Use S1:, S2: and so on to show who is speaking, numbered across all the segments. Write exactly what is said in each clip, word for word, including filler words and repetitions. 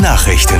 S1: Nachrichten.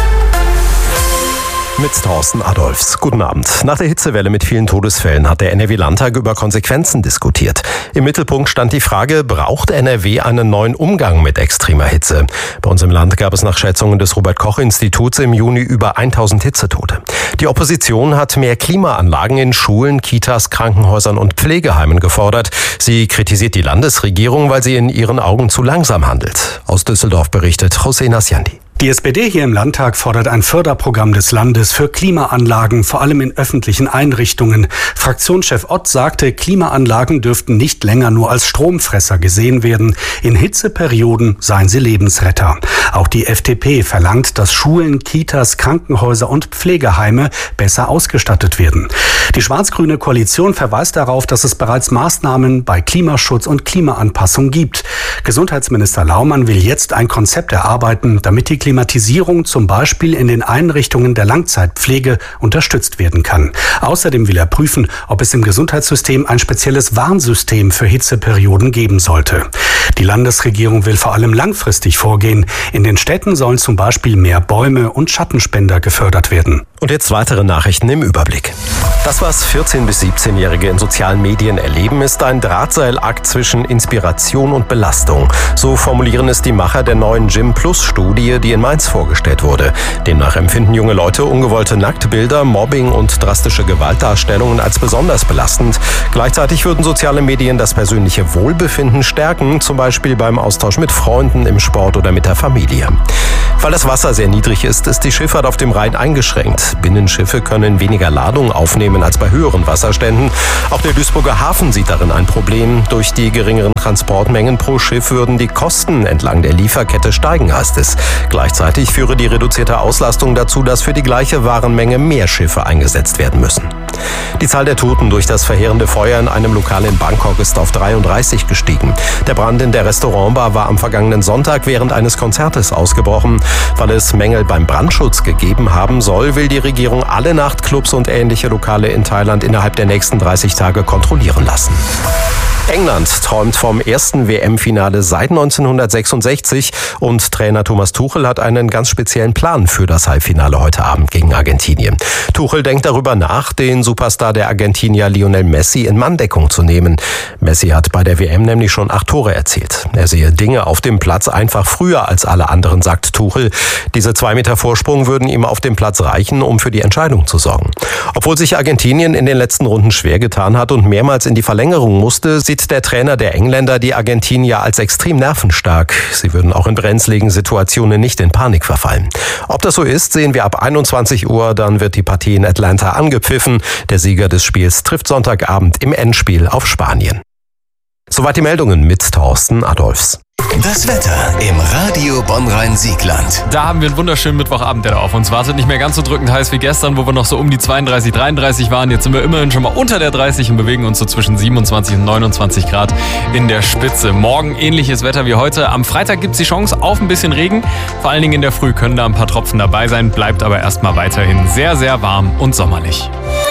S2: Mit Thorsten Adolfs. Guten Abend. Nach der Hitzewelle mit vielen Todesfällen hat der N R W-Landtag über Konsequenzen diskutiert. Im Mittelpunkt stand die Frage, braucht N R W einen neuen Umgang mit extremer Hitze? Bei uns im Land gab es nach Schätzungen des Robert-Koch-Instituts im Juni über tausend Hitzetote. Die Opposition hat mehr Klimaanlagen in Schulen, Kitas, Krankenhäusern und Pflegeheimen gefordert. Sie kritisiert die Landesregierung, weil sie in ihren Augen zu langsam handelt. Aus Düsseldorf berichtet José Nasciandi.
S3: Die S P D hier im Landtag fordert ein Förderprogramm des Landes für Klimaanlagen, vor allem in öffentlichen Einrichtungen. Fraktionschef Ott sagte, Klimaanlagen dürften nicht länger nur als Stromfresser gesehen werden. In Hitzeperioden seien sie Lebensretter. Auch die F D P verlangt, dass Schulen, Kitas, Krankenhäuser und Pflegeheime besser ausgestattet werden. Die schwarz-grüne Koalition verweist darauf, dass es bereits Maßnahmen bei Klimaschutz und Klimaanpassung gibt. Gesundheitsminister Laumann will jetzt ein Konzept erarbeiten, damit die Klimatisierung zum Beispiel in den Einrichtungen der Langzeitpflege unterstützt werden kann. Außerdem will er prüfen, ob es im Gesundheitssystem ein spezielles Warnsystem für Hitzeperioden geben sollte. Die Landesregierung will vor allem langfristig vorgehen. In den Städten sollen zum Beispiel mehr Bäume und Schattenspender gefördert werden.
S2: Und jetzt weitere Nachrichten im Überblick. Das, was vierzehn- bis siebzehnjährige in sozialen Medien erleben, ist ein Drahtseilakt zwischen Inspiration und Belastung. So formulieren es die Macher der neuen Gym-Plus-Studie, die in Mainz vorgestellt wurde. Demnach empfinden junge Leute ungewollte Nacktbilder, Mobbing und drastische Gewaltdarstellungen als besonders belastend. Gleichzeitig würden soziale Medien das persönliche Wohlbefinden stärken, zum Beispiel beim Austausch mit Freunden, im Sport oder mit der Familie. Weil das Wasser sehr niedrig ist, ist die Schifffahrt auf dem Rhein eingeschränkt. Binnenschiffe können weniger Ladung aufnehmen als bei höheren Wasserständen. Auch der Duisburger Hafen sieht darin ein Problem. Durch die geringeren Transportmengen pro Schiff würden die Kosten entlang der Lieferkette steigen, heißt es. Gleichzeitig führe die reduzierte Auslastung dazu, dass für die gleiche Warenmenge mehr Schiffe eingesetzt werden müssen. Die Zahl der Toten durch das verheerende Feuer in einem Lokal in Bangkok ist auf dreiunddreißig gestiegen. Der Brand in der Restaurantbar war am vergangenen Sonntag während eines Konzertes ausgebrochen. Weil es Mängel beim Brandschutz gegeben haben soll, will die Regierung alle Nachtclubs und ähnliche Lokale in Thailand innerhalb der nächsten dreißig Tage kontrollieren lassen. England träumt vom ersten W M-Finale seit neunzehnhundertsechsundsechzig und Trainer Thomas Tuchel hat einen ganz speziellen Plan für das Halbfinale heute Abend gegen Argentinien. Tuchel denkt darüber nach, den Superstar der Argentinier Lionel Messi in Manndeckung zu nehmen. Messi hat bei der W M nämlich schon acht Tore erzielt. Er sehe Dinge auf dem Platz einfach früher als alle anderen, sagt Tuchel. Diese zwei Meter Vorsprung würden ihm auf dem Platz reichen, um für die Entscheidung zu sorgen. Obwohl sich Argentinien in den letzten Runden schwer getan hat und mehrmals in die Verlängerung musste, sieht der Trainer der Engländer die Argentinier als extrem nervenstark. Sie würden auch in brenzligen Situationen nicht in Panik verfallen. Ob das so ist, sehen wir ab einundzwanzig Uhr. Dann wird die Partie in Atlanta angepfiffen. Der Sieger des Spiels trifft Sonntagabend im Endspiel auf Spanien. Soweit die Meldungen mit Thorsten Adolfs.
S1: Das Wetter im Radio Bonn-Rhein-Siegland.
S4: Da haben wir einen wunderschönen Mittwochabend, der da auf uns wartet. Nicht mehr ganz so drückend heiß wie gestern, wo wir noch so um die zweiunddreißig, dreiunddreißig waren. Jetzt sind wir immerhin schon mal unter der dreißig und bewegen uns so zwischen siebenundzwanzig und neunundzwanzig Grad in der Spitze. Morgen ähnliches Wetter wie heute. Am Freitag gibt es die Chance auf ein bisschen Regen. Vor allen Dingen in der Früh können da ein paar Tropfen dabei sein. Bleibt aber erstmal weiterhin sehr, sehr warm und sommerlich.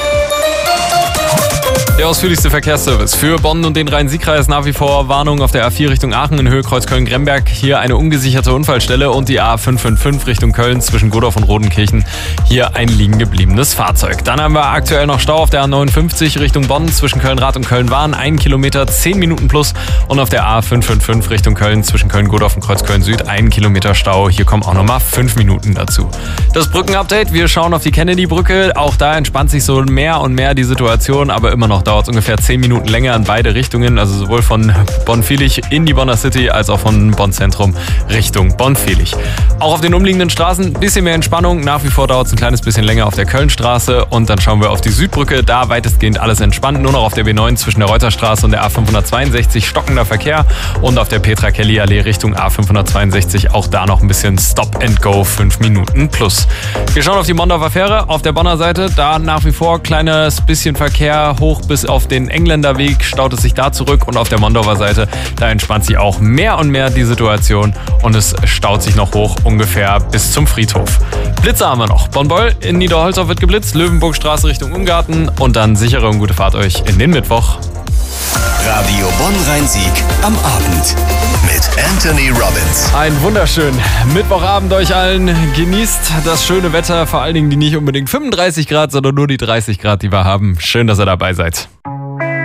S4: Der ausführlichste Verkehrsservice für Bonn und den Rhein-Sieg-Kreis. Nach wie vor Warnung auf der A vier Richtung Aachen in Höhe Kreuz Köln-Gremberg. Hier eine ungesicherte Unfallstelle und die A fünf fünf fünf Richtung Köln zwischen Godorf und Rodenkirchen. Hier ein liegen gebliebenes Fahrzeug. Dann haben wir aktuell noch Stau auf der A neunundfünfzig Richtung Bonn zwischen Köln-Rath und Köln-Wahn. Ein Kilometer, zehn Minuten plus. Und auf der A fünf fünf fünf Richtung Köln zwischen Köln-Godorf und Kreuz Köln-Süd. Ein Kilometer Stau. Hier kommen auch nochmal fünf Minuten dazu. Das Brückenupdate. Wir schauen auf die Kennedy-Brücke. Auch da entspannt sich so mehr und mehr die Situation. Aber immer noch dauert es ungefähr zehn Minuten länger in beide Richtungen, also sowohl von Bonn-Vilich in die Bonner City als auch von Bonn-Zentrum Richtung Bonn-Vilich. Auch auf den umliegenden Straßen ein bisschen mehr Entspannung. Nach wie vor dauert es ein kleines bisschen länger auf der Kölnstraße und dann schauen wir auf die Südbrücke. Da weitestgehend alles entspannt. Nur noch auf der B neun zwischen der Reuterstraße und der A fünfhundertzweiundsechzig stockender Verkehr und auf der Petra-Kelly-Allee Richtung A fünfhundertzweiundsechzig auch da noch ein bisschen Stop and Go, fünf Minuten plus. Wir schauen auf die Mondorfer Fähre. Auf der Bonner Seite da nach wie vor kleines bisschen Verkehr hoch bis auf den Engländerweg, staut es sich da zurück und auf der Mondorfer Seite, da entspannt sich auch mehr und mehr die Situation und es staut sich noch hoch ungefähr bis zum Friedhof. Blitze haben wir noch. Bonn-Beul in Niederholzhof wird geblitzt, Löwenburgstraße Richtung Umgarten und dann sichere und gute Fahrt euch in den Mittwoch.
S1: Radio Bonn-Rhein-Sieg am Abend mit Anthony Robbins.
S4: Ein wunderschönen Mittwochabend euch allen. Genießt das schöne Wetter, vor allen Dingen die nicht unbedingt fünfunddreißig Grad, sondern nur die dreißig Grad, die wir haben. Schön, dass ihr dabei seid.